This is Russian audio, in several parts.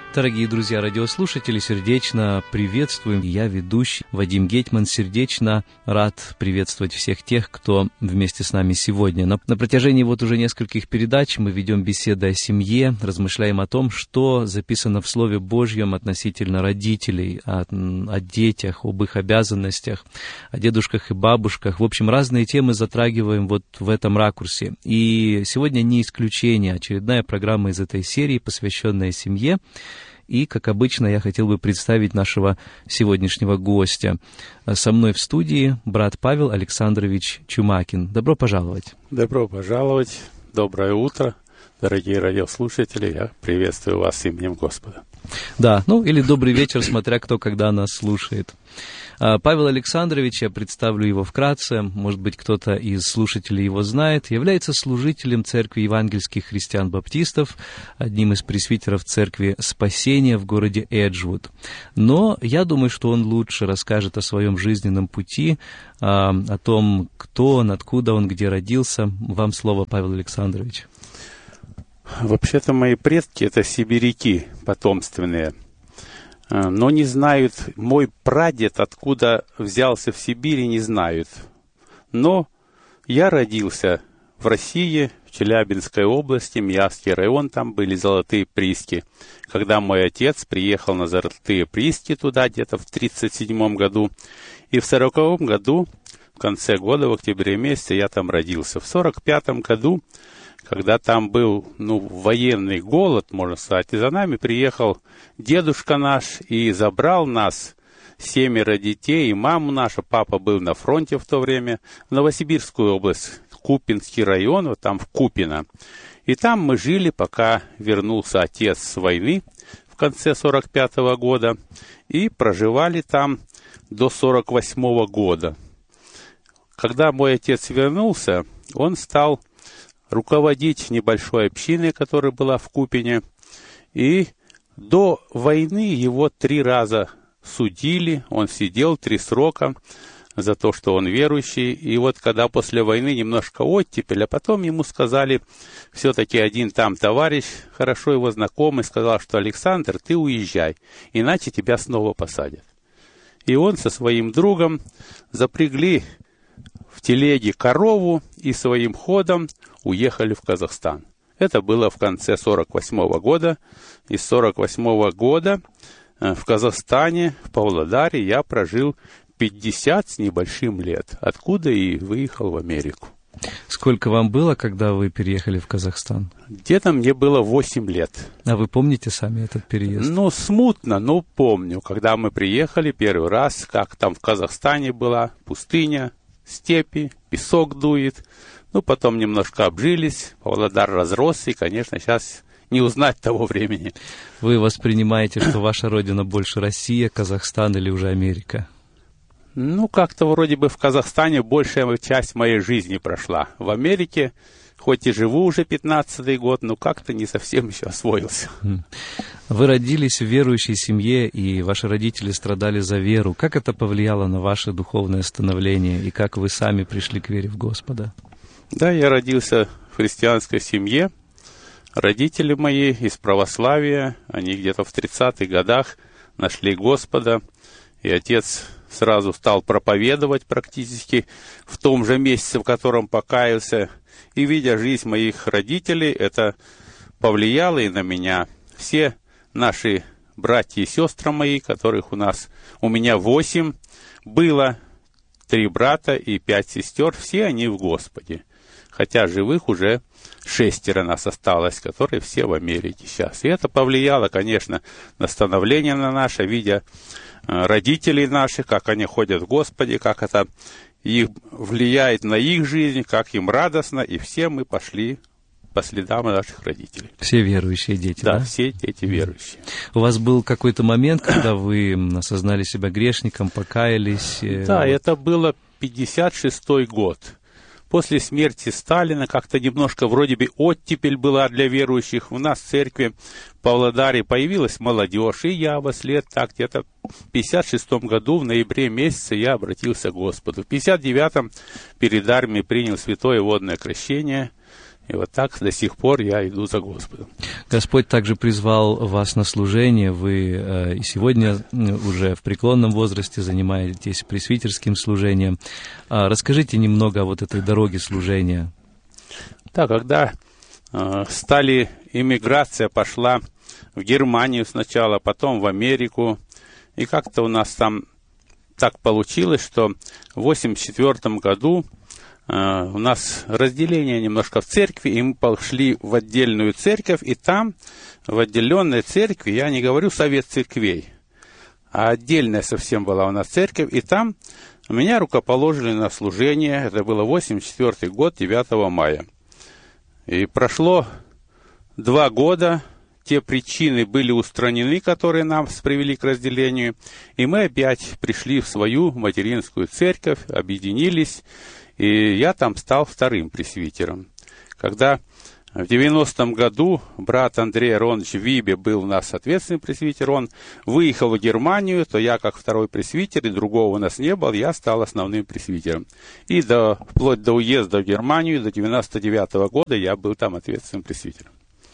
Дорогие друзья, радиослушатели, сердечно приветствуем. Я, ведущий Вадим Гетман, сердечно рад приветствовать всех тех, кто вместе с нами сегодня. На протяжении уже нескольких передач мы ведем беседы о семье, размышляем о том, что записано в Слове Божьем относительно родителей, о детях, об их обязанностях, о дедушках и бабушках. В общем, разные темы затрагиваем в этом ракурсе. И сегодня не исключение, очередная программа из этой серии, посвященная семье. И, как обычно, я хотел бы представить нашего сегодняшнего гостя. Со мной в студии брат Павел Александрович Чумакин. Добро пожаловать. Добро пожаловать. Доброе утро, дорогие радиослушатели. Я приветствую вас именем Господа. Да, или добрый вечер, смотря кто когда нас слушает. Павел Александрович, я представлю его вкратце, может быть, кто-то из слушателей его знает, является служителем Церкви евангельских христиан-баптистов, одним из пресвитеров Церкви Спасения в городе Эджвуд. Но я думаю, что он лучше расскажет о своем жизненном пути, о том, кто он, откуда он, где родился. Вам слово, Павел Александрович. Вообще-то мои предки — это сибиряки потомственные. Но не знают, мой прадед откуда взялся в Сибири, не знают. Но я родился в России, в Челябинской области, Миасский район, там были Золотые Прииски. Когда мой отец приехал на Золотые Прииски туда, где-то в 1937 году, и в 1940 году, в конце года, в октябре месяце, я там родился. В 1945 году, когда там был, военный голод, можно сказать, и за нами приехал дедушка наш и забрал нас, 7 детей, и маму нашу. Папа был на фронте в то время, в Новосибирскую область, Купинский район, вот там в Купино. И там мы жили, пока вернулся отец с войны в конце 1945 года, и проживали там до 1948 года. Когда мой отец вернулся, он стал руководить небольшой общиной, которая была в Купине. И до войны его 3 раза судили, он сидел 3 срока за то, что он верующий. И вот когда после войны немножко оттепель, а потом ему сказали, все-таки один там товарищ, хорошо его знакомый, сказал, что Александр, ты уезжай, иначе тебя снова посадят. И он со своим другом запрягли в телеге корову и своим ходом уехали в Казахстан. Это было в конце 1948 года. И с 1948 года в Казахстане, в Павлодаре, я прожил 50 с небольшим лет, откуда и выехал в Америку. Сколько вам было, когда вы переехали в Казахстан? Где-то мне было 8 лет. А вы помните сами этот переезд? Смутно, но помню, когда мы приехали первый раз, как там в Казахстане была пустыня, степи, песок дует. Потом немножко обжились, Павлодар разросся, и, конечно, сейчас не узнать того времени. Вы воспринимаете, что ваша родина больше Россия, Казахстан или уже Америка? Как-то вроде бы в Казахстане большая часть моей жизни прошла. В Америке, хоть и живу уже 15-й год, но как-то не совсем еще освоился. Вы родились в верующей семье, и ваши родители страдали за веру. Как это повлияло на ваше духовное становление, и как вы сами пришли к вере в Господа? Да, я родился в христианской семье. Родители мои из православия, они где-то в 30-х годах нашли Господа, и отец сразу стал проповедовать практически в том же месяце, в котором покаялся. И, видя жизнь моих родителей, это повлияло и на меня. Все наши братья и сестры мои, которых у меня 8 было, 3 брата и 5 сестер, все они в Господе. Хотя живых уже 6 нас осталось, которые все в Америке сейчас. И это повлияло, конечно, на становление на наше, видя родителей наших, как они ходят в Господе, как это влияет на их жизнь, как им радостно, и все мы пошли по следам наших родителей. Все верующие дети, да? Да, все дети верующие. У вас был какой-то момент, когда вы осознали себя грешником, покаялись? Да, это было 56-й год. После смерти Сталина как-то немножко вроде бы оттепель была для верующих. У нас в церкви в Павлодаре появилась молодежь, и я во след так где-то в 56-м году, в ноябре месяце, я обратился к Господу. В 59-м перед армией принял святое водное крещение. И вот так до сих пор я иду за Господом. Господь также призвал вас на служение. Вы и сегодня уже в преклонном возрасте занимаетесь пресвитерским служением. Расскажите немного о вот этой дороге служения. Да, когда иммиграция пошла в Германию сначала, потом в Америку, и как-то у нас там так получилось, что в 1984 году у нас разделение немножко в церкви, и мы пошли в отдельную церковь, и там, в отделенной церкви, я не говорю совет церквей, а отдельная совсем была у нас церковь, и там меня рукоположили на служение, это было 1984 год, 9 мая. И прошло 2 года, те причины были устранены, которые нас привели к разделению, и мы опять пришли в свою материнскую церковь, объединились, и я там стал вторым пресвитером. Когда в 90-м году брат Андрей Аронович Вибе был у нас ответственный пресвитер, он выехал в Германию, то я как второй пресвитер, и другого у нас не было, я стал основным пресвитером. И вплоть до уезда в Германию, до 99-го года я был там ответственным пресвитером.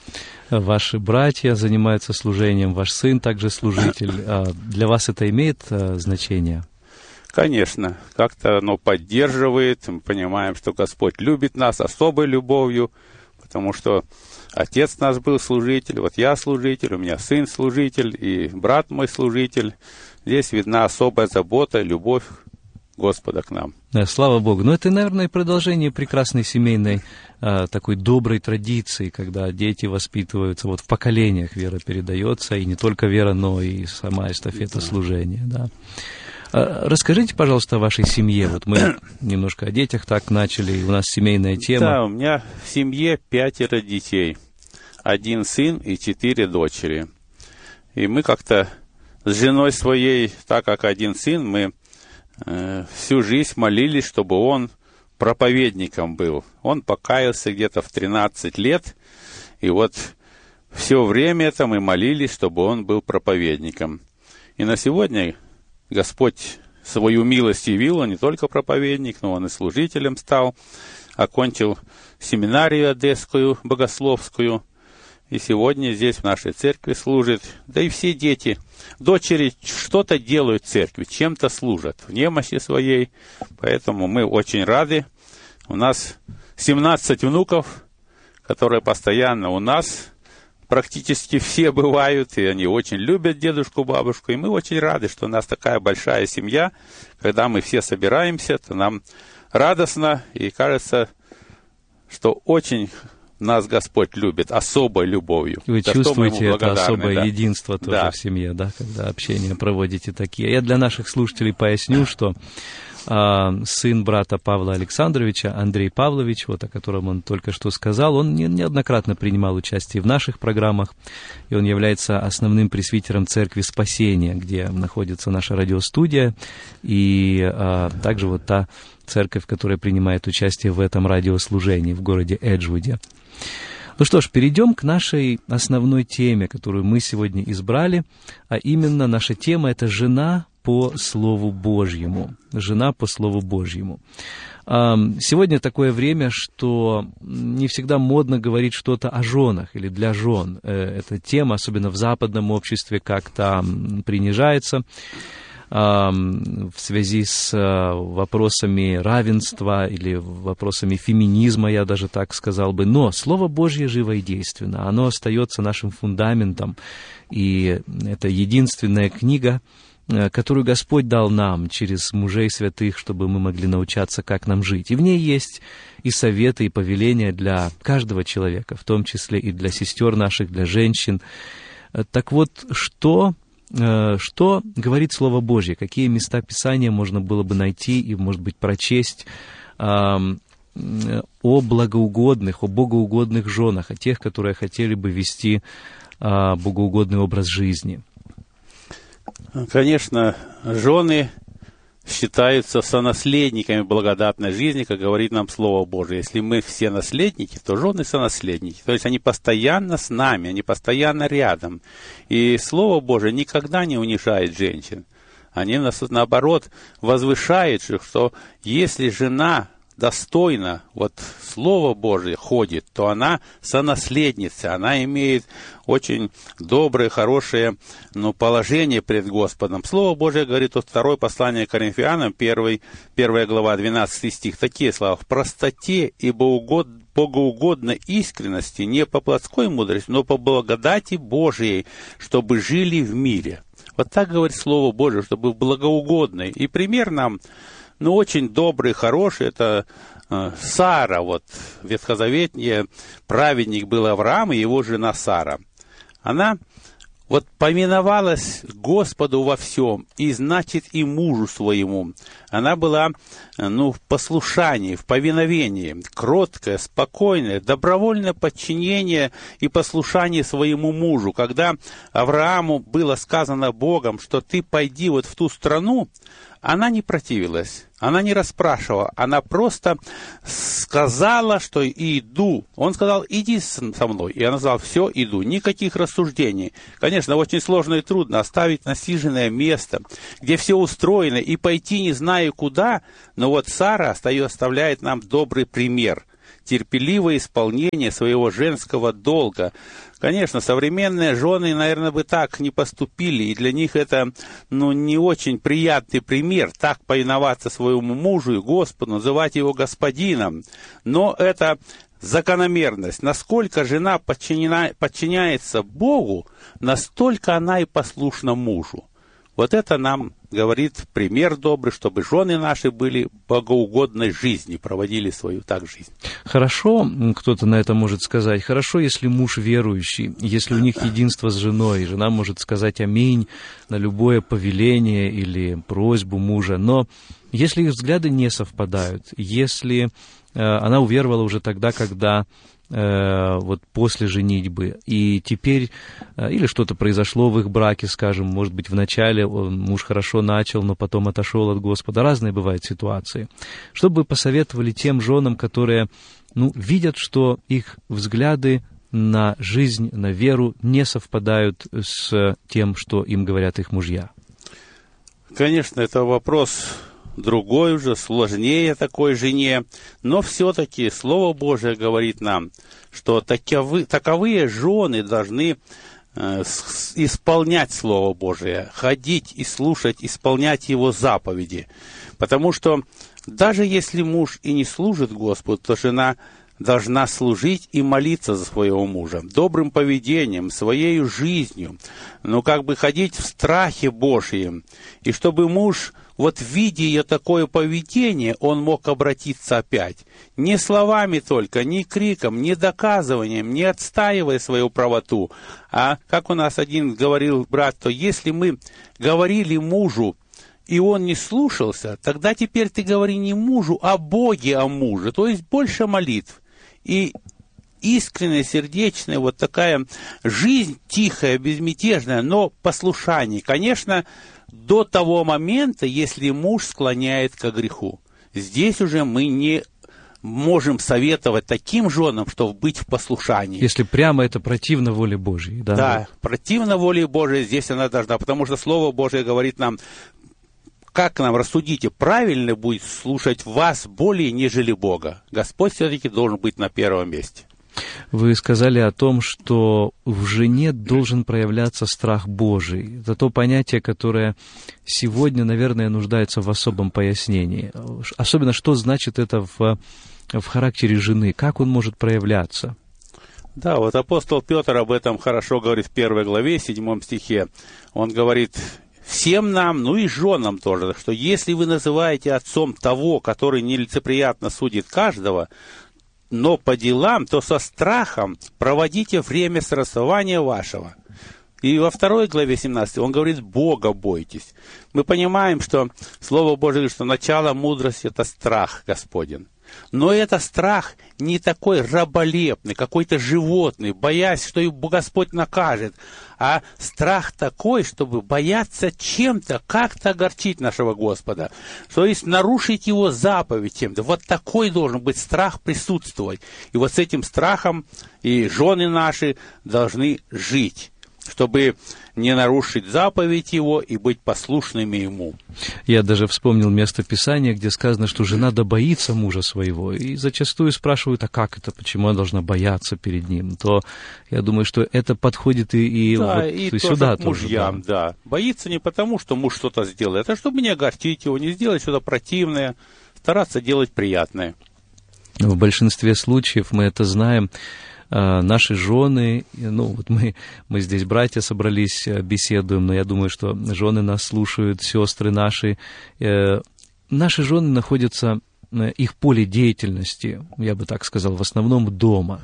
Ваши братья занимаются служением, ваш сын также служитель. Для вас это имеет значение? Конечно, как-то оно поддерживает, мы понимаем, что Господь любит нас особой любовью, потому что отец наш был служитель, вот я служитель, у меня сын служитель, и брат мой служитель. Здесь видна особая забота, любовь Господа к нам. Да, слава Богу. Но это, наверное, продолжение прекрасной семейной такой доброй традиции, когда дети воспитываются, вот в поколениях вера передается, и не только вера, но и сама эстафета служения, да. Расскажите, пожалуйста, о вашей семье. Вот мы немножко о детях так начали, у нас семейная тема. Да, у меня в семье 5 детей. 1 сын и 4 дочери. И мы как-то с женой своей, так как 1 сын, мы всю жизнь молились, чтобы он проповедником был. Он покаялся где-то в 13 лет, и вот все время это мы молились, чтобы он был проповедником. И на сегодня Господь свою милость явил, он не только проповедник, но он и служителем стал, окончил семинарию одесскую, богословскую, и сегодня здесь в нашей церкви служит. Да и все дети, дочери что-то делают в церкви, чем-то служат в немощи своей, поэтому мы очень рады. У нас 17 внуков, которые постоянно у нас, практически все бывают, и они очень любят дедушку, бабушку, и мы очень рады, что у нас такая большая семья. Когда мы все собираемся, то нам радостно, и кажется, что очень нас Господь любит особой любовью. Вы чувствуете это особое единство тоже в семье, да, когда общение проводите такие. Я для наших слушателей поясню, что сын брата Павла Александровича, Андрей Павлович, вот о котором он только что сказал, он неоднократно принимал участие в наших программах, и он является основным пресвитером Церкви Спасения, где находится наша радиостудия, и также вот та церковь, которая принимает участие в этом радиослужении в городе Эджвуде. Ну что ж, перейдем к нашей основной теме, которую мы сегодня избрали, а именно наша тема — это «Жена по Слову Божьему». Жена по Слову Божьему. Сегодня такое время, что не всегда модно говорить что-то о женах или для жен. Эта тема, особенно в западном обществе, как-то принижается в связи с вопросами равенства или вопросами феминизма, я даже так сказал бы. Но Слово Божье живо и действенно, оно остается нашим фундаментом, и это единственная книга, которую Господь дал нам через мужей святых, чтобы мы могли научаться, как нам жить. И в ней есть и советы, и повеления для каждого человека, в том числе и для сестер наших, для женщин. Так вот, что говорит Слово Божье? Какие места Писания можно было бы найти и, может быть, прочесть о благоугодных, о богоугодных женах, о тех, которые хотели бы вести богоугодный образ жизни? Конечно, жены считаются сонаследниками благодатной жизни, как говорит нам Слово Божие. Если мы все наследники, то жены сонаследники. То есть они постоянно с нами, они постоянно рядом. И Слово Божие никогда не унижает женщин. Они нас, наоборот, возвышают, что если жена достойно вот Слово Божие ходит, то она сонаследница, она имеет очень доброе, хорошее положение пред Господом. Слово Божие говорит от 2 послания Коринфянам, 1 глава, 12 стих, такие слова: «В простоте и богоугодной искренности, не по плотской мудрости, но по благодати Божией, чтобы жили в мире». Вот так говорит Слово Божие, чтобы благоугодной. И пример нам, очень добрый, хороший, это Сара, ветхозаветний праведник был Авраам и его жена Сара. Она повиновалась Господу во всем, и значит и мужу своему. Она была, в послушании, в повиновении, кроткая, спокойная, добровольное подчинение и послушание своему мужу. Когда Аврааму было сказано Богом, что ты пойди в ту страну, она не противилась, она не расспрашивала, она просто сказала, что иду. Он сказал: иди со мной. И она сказала: все, иду. Никаких рассуждений. Конечно, очень сложно и трудно оставить насиженное место, где все устроено, и пойти не зная куда, но Сара оставляет нам добрый пример. Терпеливое исполнение своего женского долга. Конечно, современные жены, наверное, бы так не поступили, и для них это, не очень приятный пример, так повиноваться своему мужу и Господу, называть его господином. Но это закономерность. Насколько жена подчиняется Богу, настолько она и послушна мужу. Это нам говорит пример добрый, чтобы жены наши были богоугодной жизни, проводили свою так жизнь. Хорошо, кто-то на это может сказать, хорошо, если муж верующий, если у них единство с женой, и жена может сказать аминь на любое повеление или просьбу мужа, но если их взгляды не совпадают, если она уверовала уже тогда, когда после женитьбы, и теперь или что-то произошло в их браке, скажем, может быть, вначале муж хорошо начал, но потом отошел от Господа. Разные бывают ситуации. Что бы вы посоветовали тем женам, которые, видят, что их взгляды на жизнь, на веру не совпадают с тем, что им говорят их мужья? Конечно, это вопрос другой уже, сложнее такой жене, но все-таки Слово Божие говорит нам, что таковые жены должны исполнять Слово Божие, ходить и слушать, исполнять Его заповеди. Потому что даже если муж и не служит Господу, то жена должна служить и молиться за своего мужа, добрым поведением, своей жизнью, ходить в страхе Божьем, и чтобы муж, видя ее такое поведение, он мог обратиться опять. Не словами только, не криком, не доказыванием, не отстаивая свою правоту. А, как у нас один говорил брат, то если мы говорили мужу, и он не слушался, тогда теперь ты говори не мужу, а Боге о муже, то есть больше молитв. И искренняя, сердечная, такая жизнь тихая, безмятежная, но послушание. Конечно, до того момента, если муж склоняет ко греху. Здесь уже мы не можем советовать таким женам, чтобы быть в послушании. Если прямо это противно воле Божьей. Да, противно воле Божией здесь она должна, потому что Слово Божие говорит нам, как нам рассудите, правильно будет слушать вас более, нежели Бога. Господь все-таки должен быть на первом месте. Вы сказали о том, что в жене должен проявляться страх Божий. Это то понятие, которое сегодня, наверное, нуждается в особом пояснении. Особенно, что значит это в характере жены, как он может проявляться. Да, апостол Петр об этом хорошо говорит в 1 главе, 7 стихе. Он говорит всем нам, и женам тоже, что если вы называете отцом того, который нелицеприятно судит каждого, но по делам, то со страхом проводите время срасования вашего. И во 2 главе 17 он говорит, Бога бойтесь. Мы понимаем, что Слово Божие говорит, что начало мудрости – это страх Господень. Но это страх не такой раболепный, какой-то животный, боясь, что и Господь накажет, а страх такой, чтобы бояться чем-то, как-то огорчить нашего Господа, то есть нарушить Его заповедь чем-то. Такой должен быть страх присутствовать. И с этим страхом и жены наши должны жить. чтобы не нарушить заповедь его и быть послушными ему. Я даже вспомнил место Писания, где сказано, что жена да боится мужа своего. И зачастую спрашивают, а как это, почему она должна бояться перед ним? То я думаю, что это подходит и сюда к мужьям, тоже. Да. Боится не потому, что муж что-то сделает, а чтобы не огорчить его, не сделать что-то противное, стараться делать приятное. В большинстве случаев мы это знаем. Наши жены, вот мы здесь, братья, собрались, беседуем, но я думаю, что жены нас слушают, сестры наши. Наши жены находятся, их поле деятельности, я бы так сказал, в основном дома.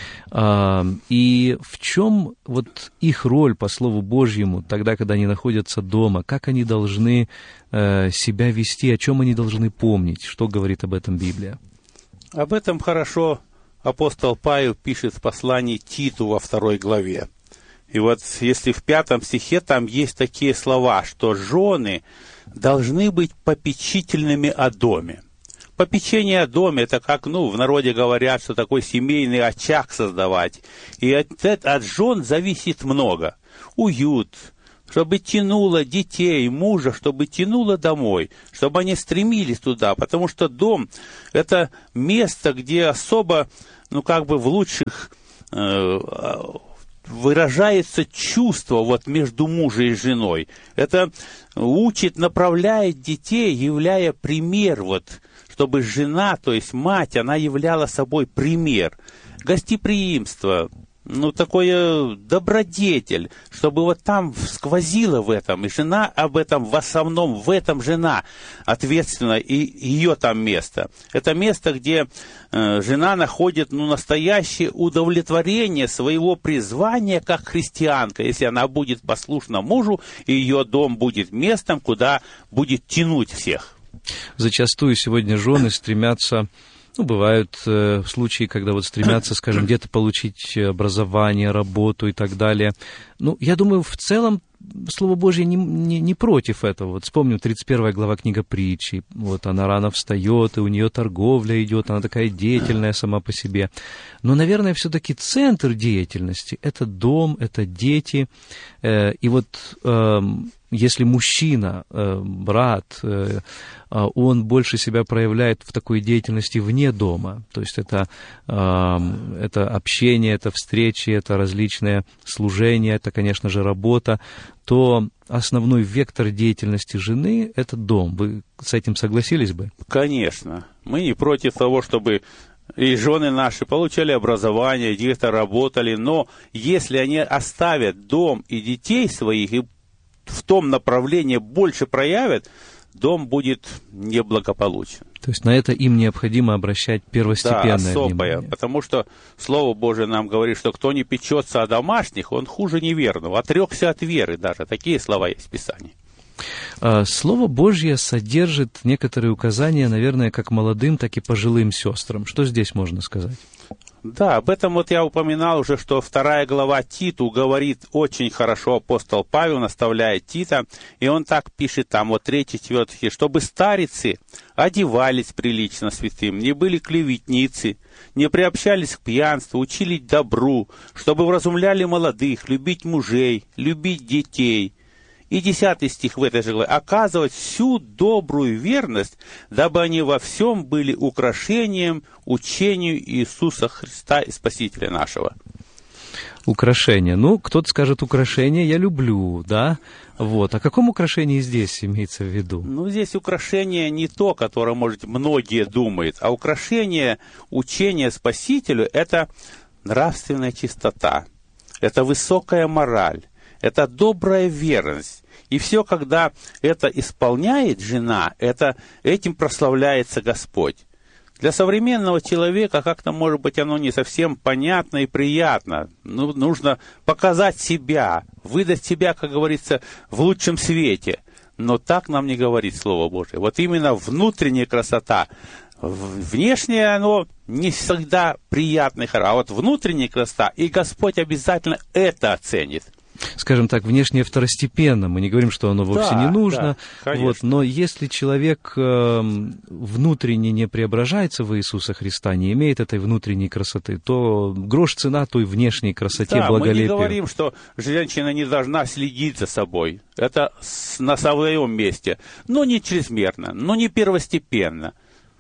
И в чем вот их роль по Слову Божьему, тогда, когда они находятся дома, как они должны себя вести, о чем они должны помнить, что говорит об этом Библия? Об этом хорошо апостол Павел пишет в послании Титу во 2 главе. И вот если в 5 стихе там есть такие слова, что жены должны быть попечительными о доме. Попечение о доме, это как, в народе говорят, что такой семейный очаг создавать. И от жен зависит много. Уют, чтобы тянуло детей, мужа, чтобы тянуло домой, чтобы они стремились туда, потому что дом – это место, где особо, в лучших выражается чувство между мужем и женой. Это учит, направляет детей, являя пример, чтобы жена, то есть мать, она являла собой пример. Гостеприимство, такое добродетель, чтобы там сквозило в этом, и жена об этом, в основном в этом жена ответственна, и ее там место. Это место, где жена находит настоящее удовлетворение своего призвания как христианка, если она будет послушна мужу, и ее дом будет местом, куда будет тянуть всех. Зачастую сегодня жены стремятся... бывают случаи, когда стремятся, скажем, где-то получить образование, работу и так далее. Я думаю, в целом Слово Божье не против этого. Вспомним 31 глава книга Притчи. Она рано встает, и у нее торговля идет, она такая деятельная сама по себе. Но, наверное, все-таки центр деятельности – это дом, это дети. И если мужчина, брат, он больше себя проявляет в такой деятельности вне дома, то есть это общение, это встречи, это различные служения, это, конечно же, работа, то основной вектор деятельности жены – это дом. Вы с этим согласились бы? Конечно. Мы не против того, чтобы и жены наши получали образование, где-то работали, но если они оставят дом и детей своих, и в том направлении больше проявят, дом будет неблагополучен. То есть на это им необходимо обращать первостепенное особое, внимание. Потому что Слово Божие нам говорит, что кто не печется о домашних, он хуже неверного, отрекся от веры даже. Такие слова есть в Писании. Слово Божье содержит некоторые указания, наверное, как молодым, так и пожилым сестрам. Что здесь можно сказать? Да, об этом я упоминал уже, что 2 глава Титу говорит очень хорошо, апостол Павел наставляет Тита, и он так пишет там, 3-4, чтобы старицы одевались прилично святым, не были клеветницы, не приобщались к пьянству, учили добру, чтобы вразумляли молодых, любить мужей, любить детей. И 10 стих в этой же главе. Оказывать всю добрую верность, дабы они во всем были украшением учению Иисуса Христа и Спасителя нашего. Украшение. Кто-то скажет, украшение я люблю, да? О каком украшении здесь имеется в виду? Здесь украшение не то, которое, может, многие думают, а украшение учения Спасителю – это нравственная чистота, это высокая мораль, это добрая верность. И все, когда это исполняет жена, этим прославляется Господь. Для современного человека как-то, может быть, оно не совсем понятно и приятно. Нужно показать себя, выдать себя, как говорится, в лучшем свете. Но так нам не говорит Слово Божие. Именно внутренняя красота. Внешнее оно не всегда приятное, а внутренняя красота, и Господь обязательно это оценит. скажем так, внешнее второстепенно. Мы не говорим, что оно вовсе не нужно. Да, вот, но если человек внутренне не преображается в Иисуса Христа, не имеет этой внутренней красоты, то грош цена той внешней красоте, благолепию. Мы не говорим, что женщина не должна следить за собой. Это на своем месте. Но не чрезмерно, но не первостепенно.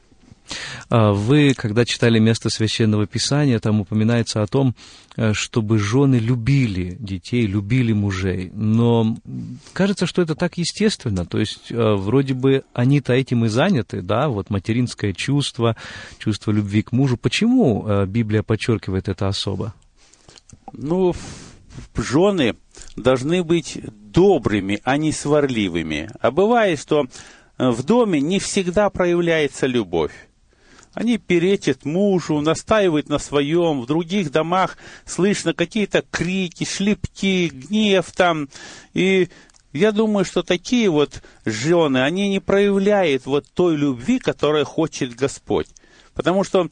Вы, когда читали место Священного Писания, там упоминается о том, чтобы жены любили детей, любили мужей. Но кажется, что это так естественно. То есть, вроде бы они-то этим и заняты, да, вот материнское чувство, чувство любви к мужу. Почему Библия подчеркивает это особо? Ну, жены должны быть добрыми, а не сварливыми. А бывает, что в доме не всегда проявляется любовь. Они перечат мужу, настаивают на своем. В других домах слышно какие-то крики, шлепки, гнев там. И я думаю, что такие вот жены, они не проявляют вот той любви, которую хочет Господь. Потому что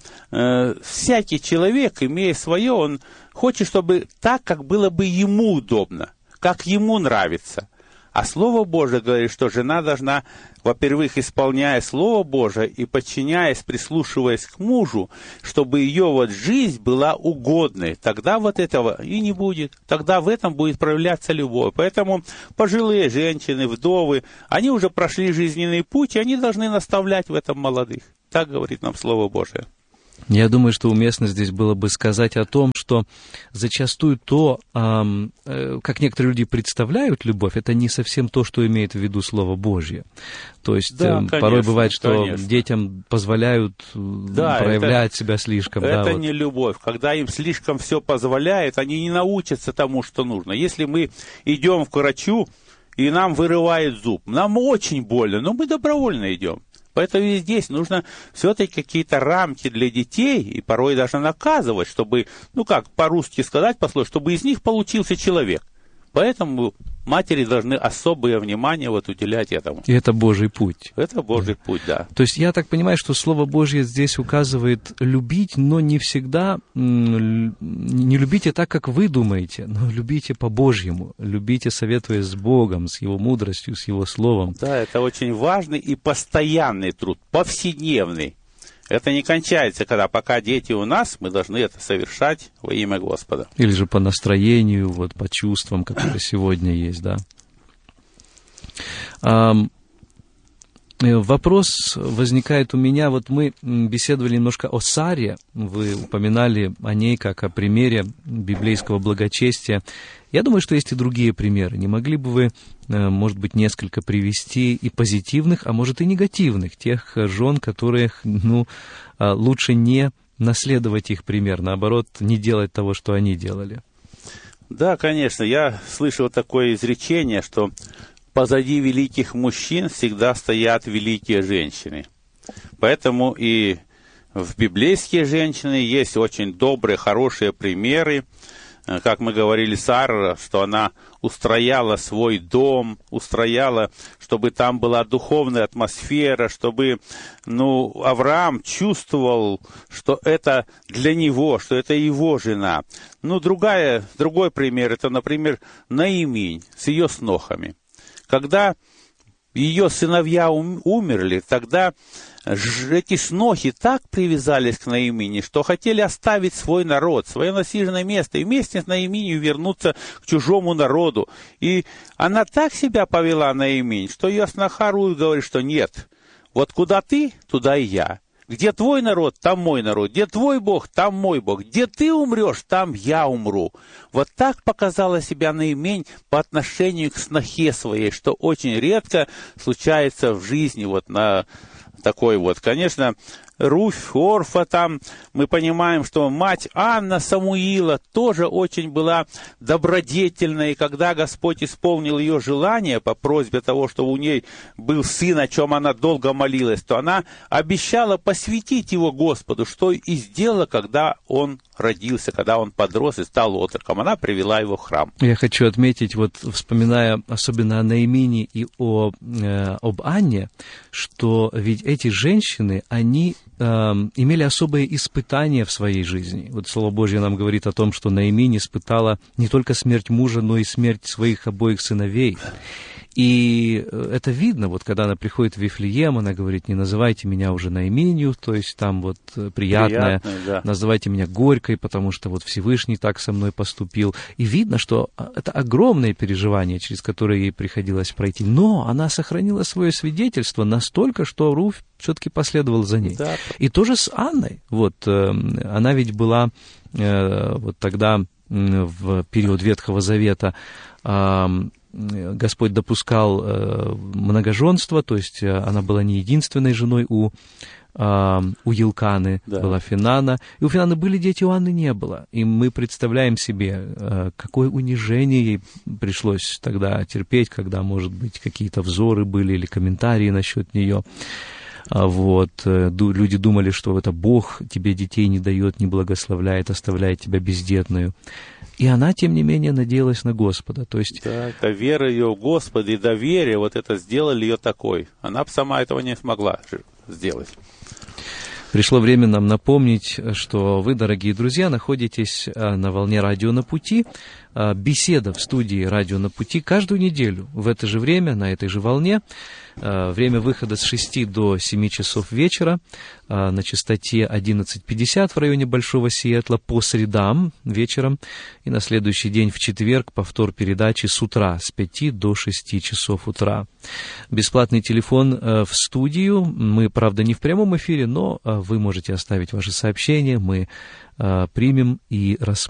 всякий человек, имея свое, он хочет, чтобы так, как было бы ему удобно, как ему нравится. А Слово Божие говорит, что жена должна, во-первых, исполняя Слово Божие и подчиняясь, прислушиваясь к мужу, чтобы ее вот жизнь была угодной. Тогда вот этого и не будет. Тогда в этом будет проявляться любовь. Поэтому пожилые женщины, вдовы, они уже прошли жизненный путь, и они должны наставлять в этом молодых. Так говорит нам Слово Божие. Я думаю, что уместно здесь было бы сказать о том, что зачастую то, как некоторые люди представляют любовь, это не совсем то, что имеет в виду Слово Божье. То есть да, порой бывает, что детям позволяют проявлять себя слишком. Это не любовь. Когда им слишком все позволяет, они не научатся тому, что нужно. Если мы идем к врачу, и нам вырывает зуб, нам очень больно, но мы добровольно идем. Поэтому и здесь нужно все-таки какие-то рамки для детей, и порой даже наказывать, чтобы, ну как по-русски сказать, чтобы из них получился человек. Поэтому матери должны особое внимание вот уделять этому. И это Божий путь. Это Божий путь, да. То есть я так понимаю, что Слово Божье здесь указывает любить, но не всегда, не любите так, как вы думаете, но любите по-божьему, любите, советуясь с Богом, с Его мудростью, с Его Словом. Да, это очень важный и постоянный труд, повседневный. Это не кончается, когда пока дети у нас, мы должны это совершать во имя Господа. Или же по настроению, вот по чувствам, которые сегодня есть, да. Вопрос возникает у меня, вот мы беседовали немножко о Саре, вы упоминали о ней как о примере библейского благочестия. Я думаю, что есть и другие примеры. Не могли бы вы, может быть, несколько привести и позитивных, а может и негативных, тех жен, которых, лучше не наследовать их пример, наоборот, не делать того, что они делали? Да, конечно, я слышал такое изречение, что позади великих мужчин всегда стоят великие женщины. Поэтому и в библейские женщины есть очень добрые, хорошие примеры. Как мы говорили, Сара, что она устрояла свой дом, устрояла, чтобы там была духовная атмосфера, чтобы, Авраам чувствовал, что это для него, что это его жена. Другой пример, это, например, Наиминь с ее снохами. Когда ее сыновья умерли, тогда эти снохи так привязались к Наимине, что хотели оставить свой народ, свое насиженное место, и вместе с Наиминью вернуться к чужому народу. И она так себя повела, Наиминь, что ее сноха Руth говорит, что нет, вот куда ты, туда и я. Где твой народ, там мой народ. Где твой Бог, там мой Бог. Где ты умрешь, там я умру. Вот так показала себя Наимень по отношению к снохе своей, что очень редко случается в жизни вот на такой вот. Конечно, Руфь, Орфа там, мы понимаем, что мать Анна Самуила тоже очень была добродетельной, и когда Господь исполнил ее желание по просьбе того, что у ней был сын, о чем она долго молилась, то она обещала посвятить его Господу, что и сделала, когда он родился, когда он подрос и стал отроком. Она привела его в храм. Я хочу отметить, вот вспоминая особенно о Наимине и об Анне, что ведь эти женщины, они имели особые испытания в своей жизни. Вот Слово Божье нам говорит о том, что Наиминь испытала не только смерть мужа, но и смерть своих обоих сыновей. И это видно, вот когда она приходит в Вифлеем, она говорит: не называйте меня уже Наиминью, то есть там вот приятное, да. Называйте меня горькой, потому что вот Всевышний так со мной поступил. И видно, что это огромное переживание, через которое ей приходилось пройти. Но она сохранила свое свидетельство настолько, что Руфь все-таки последовал за ней. Да. И тоже с Анной. Вот она ведь была вот тогда, в период Ветхого Завета, Господь допускал многоженство, то есть она была не единственной женой у Елканы, да. Была Финана, и у Финаны были дети, у Анны не было. И мы представляем себе, какое унижение ей пришлось тогда терпеть, когда, может быть, какие-то взоры были или комментарии насчет нее. Вот. Люди думали, что это Бог тебе детей не дает, не благословляет, оставляет тебя бездетную. И она, тем не менее, надеялась на Господа. То есть... Да, это вера ее в Господа и доверие, вот это сделали ее такой. Она бы сама этого не смогла сделать. Пришло время нам напомнить, что вы, дорогие друзья, находитесь на волне «Радио на пути». Беседа в студии «Радио на пути» каждую неделю в это же время, на этой же волне. Время выхода с 6 до 7 часов вечера на частоте 11:50 в районе Большого Сиэтла по средам вечером. И на следующий день, в четверг, повтор передачи с утра, с 5 до 6 часов утра. Бесплатный телефон в студию. Мы, правда, не в прямом эфире, но вы можете оставить ваши сообщения. Мы примем и рассмотрим.